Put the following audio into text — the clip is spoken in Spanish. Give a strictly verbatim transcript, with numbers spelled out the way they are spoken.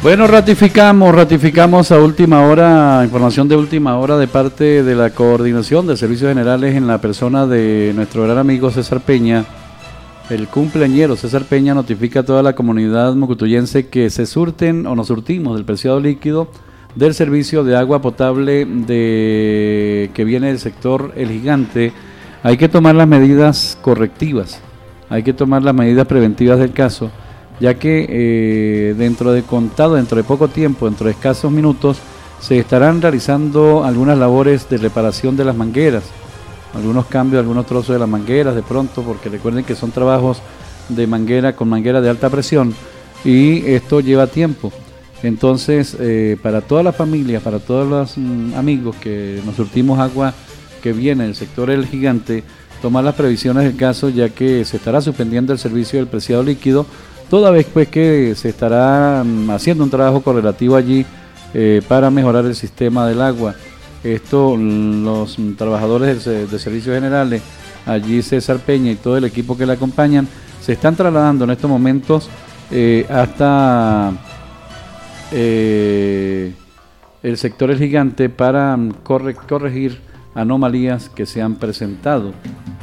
Bueno, ratificamos, ratificamos a última hora, información de última hora de parte de la Coordinación de Servicios Generales en la persona de nuestro gran amigo César Peña. El cumpleañero César Peña notifica a toda la comunidad mocutuyense que se surten o nos surtimos del preciado líquido del servicio de agua potable de que viene del sector El Gigante. Hay que tomar las medidas correctivas, hay que tomar las medidas preventivas del caso, ya que eh, dentro de contado, dentro de poco tiempo, dentro de escasos minutos, se estarán realizando algunas labores de reparación de las mangueras, algunos cambios, algunos trozos de las mangueras de pronto, porque recuerden que son trabajos de manguera con manguera de alta presión y esto lleva tiempo. Entonces, eh, para todas las familias, para todos los mm, amigos que nos surtimos agua que viene del sector El Gigante, tomar las previsiones del caso, ya que se estará suspendiendo el servicio del preciado líquido, toda vez pues que se estará mm, haciendo un trabajo correlativo allí eh, para mejorar el sistema del agua. Esto, los mm, trabajadores de, de servicios generales, allí César Peña y todo el equipo que le acompañan, se están trasladando en estos momentos eh, hasta eh, el sector El Gigante para mm, corre, corregir anomalías que se han presentado.